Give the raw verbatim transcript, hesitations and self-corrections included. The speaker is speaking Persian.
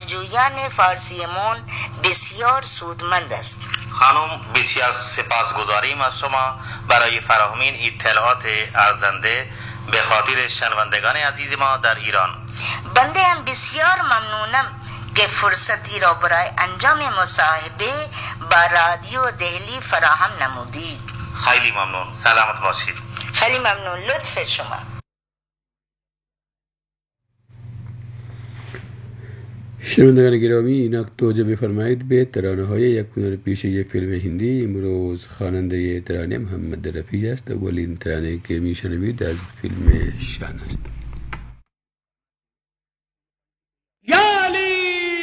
بازجویان فارسیمون بسیار سودمند است. خانم بسیار سپاسگزاریم از شما برای فراهمی این اطلاعات ارزنده به خاطر شنوندگان عزیز ما در ایران. بنده هم بسیار ممنونم که فرصتی را برای انجام مصاحبه با رادیو دهلی فراهم نمودید. خیلی ممنون. سلامت باشید. خیلی ممنون. لطف شما. شنوندگان گرامی، اینک توجه بفرمایید به ترانه های یک هنر پیشه فیلم هندی. امروز خواننده ترانه محمد رفیع است. اولین ترانه که میشنوید از فیلم شان است.